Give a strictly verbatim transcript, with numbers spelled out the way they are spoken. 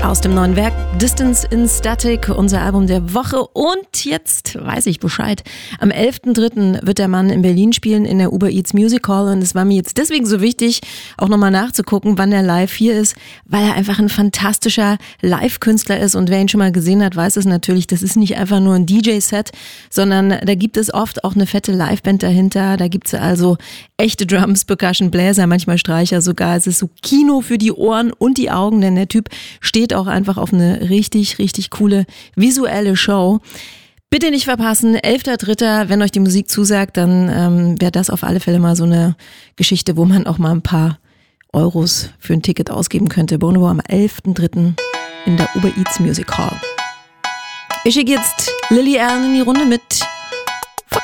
aus dem neuen Werk Distance in Static, unser Album der Woche. Und jetzt weiß ich Bescheid. Am elften dritten wird der Mann in Berlin spielen in der Uber Eats Music Hall. Und es war mir jetzt deswegen so wichtig, auch nochmal nachzugucken, wann er live hier ist, weil er einfach ein fantastischer Live-Künstler ist. Und wer ihn schon mal gesehen hat, weiß es natürlich, das ist nicht einfach nur ein D J-Set, sondern da gibt es oft auch eine fette Liveband dahinter. Da gibt es also echte Drums, Percussion, Bläser, manchmal Streicher sogar. Es ist so Kino für die Ohren und die Augen, denn der Typ steht auch einfach auf eine richtig, richtig coole visuelle Show. Bitte nicht verpassen, elfter dritter Wenn euch die Musik zusagt, dann ähm, wäre das auf alle Fälle mal so eine Geschichte, wo man auch mal ein paar Euros für ein Ticket ausgeben könnte. Bonobo am elften dritten in der Uber Eats Music Hall. Ich schicke jetzt Lily Allen in die Runde mit